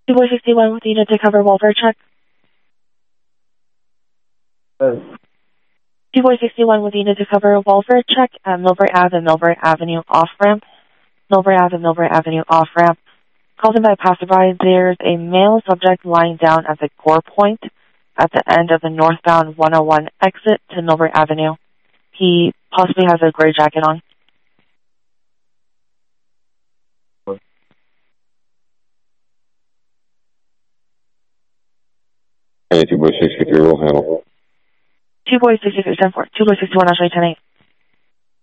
2 boy 61 with unit to cover welfare check. 2 boy 61 with unit to cover a welfare check at Millbrae Ave and Millbrae Avenue off-ramp. Millbrae Ave and Millbrae Avenue off-ramp. Called in by passerby, there's a male subject lying down at the gore point at the end of the northbound 101 exit to Millbrae Avenue. He possibly has a gray jacket on. Hey, 2 boy 63 will handle. 2 boy 63 10-4. 2 boy 61 actually 10-8.